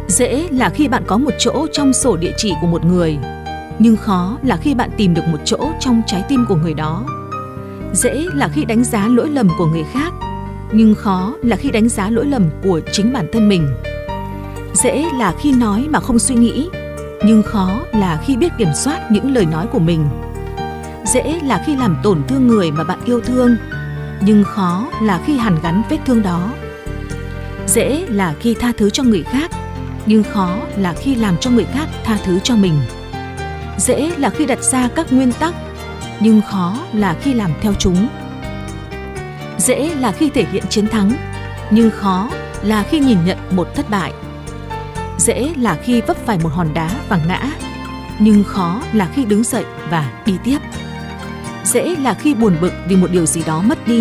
Dễ là khi bạn có một chỗ trong sổ địa chỉ của một người, nhưng khó là khi bạn tìm được một chỗ trong trái tim của người đó. Dễ là khi đánh giá lỗi lầm của người khác, nhưng khó là khi đánh giá lỗi lầm của chính bản thân mình. Dễ là khi nói mà không suy nghĩ, nhưng khó là khi biết kiểm soát những lời nói của mình. Dễ là khi làm tổn thương người mà bạn yêu thương, nhưng khó là khi hàn gắn vết thương đó. Dễ là khi tha thứ cho người khác, nhưng khó là khi làm cho người khác tha thứ cho mình. Dễ là khi đặt ra các nguyên tắc, nhưng khó là khi làm theo chúng. Dễ là khi thể hiện chiến thắng, nhưng khó là khi nhìn nhận một thất bại. Dễ là khi vấp phải một hòn đá và ngã, nhưng khó là khi đứng dậy và đi tiếp. Dễ là khi buồn bực vì một điều gì đó mất đi,